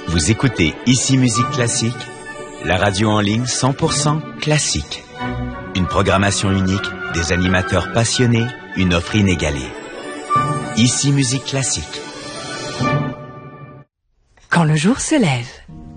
Vous écoutez Ici Musique Classique, la radio en ligne 100% classique. Une programmation unique, des animateurs passionnés, une offre inégalée. Ici Musique Classique. Quand le jour se lève.